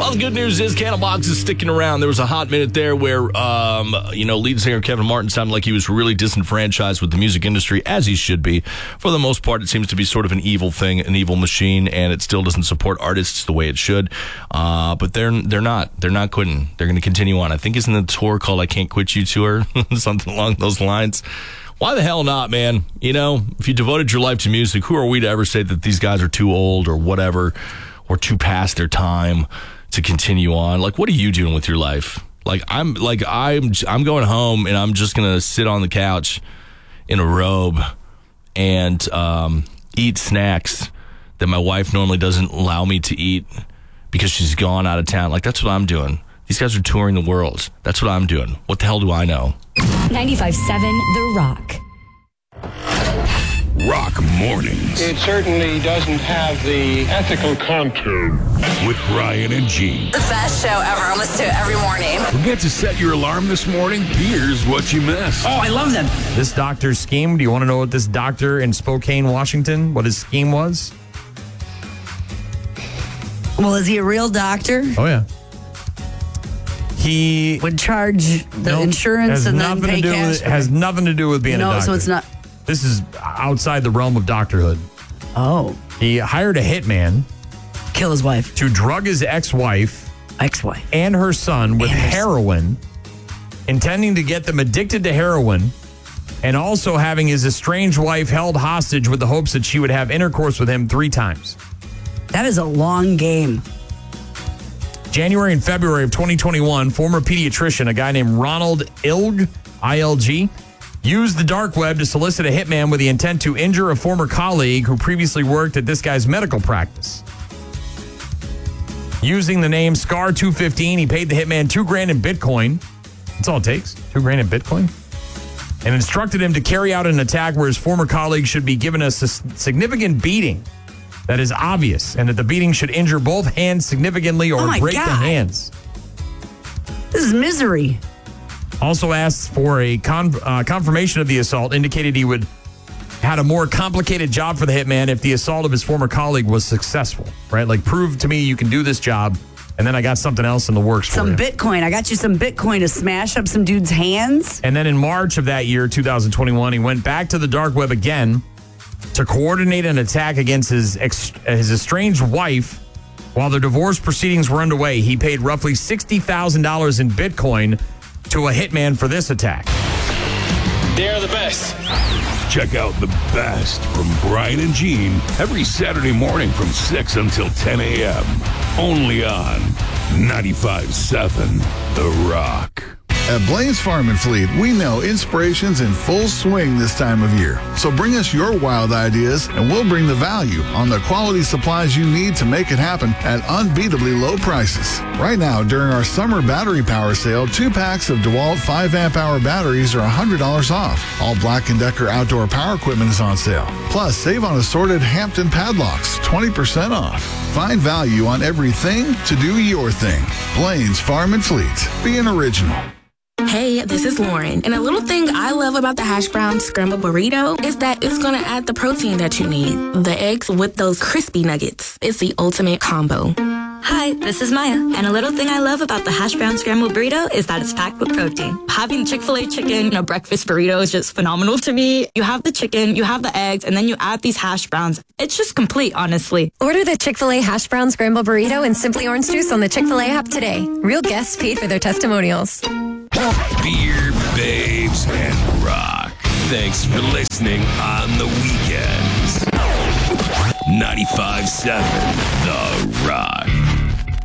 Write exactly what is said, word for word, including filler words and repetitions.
Well, the good news is Candlebox is sticking around. There was a hot minute there where, um, you know, lead singer Kevin Martin sounded like he was really disenfranchised with the music industry, as he should be. For the most part, it seems to be sort of an evil thing, an evil machine, and it still doesn't support artists the way it should. Uh, but they're they're not. They're not quitting. They're going to continue on. I think isn't the tour called I Can't Quit You Tour? Something along those lines. Why the hell not, man? You know, if you devoted your life to music, who are we to ever say that these guys are too old or whatever, or too past their time to continue on? Like, what are you doing with your life? Like, I'm like I'm I'm going home and I'm just gonna sit on the couch in a robe and um, eat snacks that my wife normally doesn't allow me to eat because she's gone out of town. Like, that's what I'm doing. These guys are touring the world. That's what I'm doing. What the hell do I know? ninety-five seven The Rock. Rock Mornings. It certainly doesn't have the ethical contour. With Brian and Gene. The best show ever. I listen to it every morning. Forget to set your alarm this morning? Here's what you missed. Oh, I love them. This doctor's scheme. Do you want to know what this doctor in Spokane, Washington, what his scheme was? Well, is he a real doctor? Oh, yeah. He would charge the nope, insurance and then pay to do cash. With, it has nothing to do with being no, a doctor. So it's not. This is outside the realm of doctorhood. Oh. He hired a hitman. Kill his wife. To drug his ex-wife. Ex-wife. And her son with heroin, intending to get them addicted to heroin, and also having his estranged wife held hostage with the hopes that she would have intercourse with him three times. That is a long game. January and February of twenty twenty-one, former pediatrician, a guy named Ronald Ilg, I L G, used the dark web to solicit a hitman with the intent to injure a former colleague who previously worked at this guy's medical practice. Using the name Scar two fifteen, he paid the hitman two grand in Bitcoin. That's all it takes, two grand in Bitcoin. And instructed him to carry out an attack where his former colleague should be given a significant beating that is obvious, and that the beating should injure both hands significantly or oh break God. the hands. This is misery. Also asked for a con- uh, confirmation of the assault, indicated he would had a more complicated job for the hitman if the assault of his former colleague was successful, right? Like, prove to me you can do this job, and then I got something else in the works some for you. Some Bitcoin. I got you some Bitcoin to smash up some dude's hands. And then in March of that year, two thousand twenty-one, he went back to the dark web again to coordinate an attack against his ex- his estranged wife. While the divorce proceedings were underway, he paid roughly sixty thousand dollars in Bitcoin to a hitman for this attack. They're the best. Check out the best from Brian and Gene every Saturday morning from six until ten a.m. Only on ninety-five seven The Rock. At Blaine's Farm and Fleet, we know inspiration's in full swing this time of year. So bring us your wild ideas, and we'll bring the value on the quality supplies you need to make it happen at unbeatably low prices. Right now, during our summer battery power sale, two packs of DeWalt five amp hour batteries are one hundred dollars off. All Black and Decker outdoor power equipment is on sale. Plus, save on assorted Hampton padlocks, twenty percent off. Find value on everything to do your thing. Blaine's Farm and Fleet. Be an original. Hey, this is Lauren, and a little thing I love about the hash brown scrambled burrito is that it's going to add the protein that you need. The eggs with those crispy nuggets. It's the ultimate combo. Hi, this is Maya, and a little thing I love about the hash brown scrambled burrito is that it's packed with protein. Having Chick-fil-A chicken in a breakfast burrito is just phenomenal to me. You have the chicken, you have the eggs, and then you add these hash browns. It's just complete, honestly. Order the Chick-fil-A hash brown scrambled burrito and Simply Orange Juice on the Chick-fil-A app today. Real guests paid for their testimonials. Beer, babes, and rock. Thanks for listening on the weekends. ninety-five seven The Rock.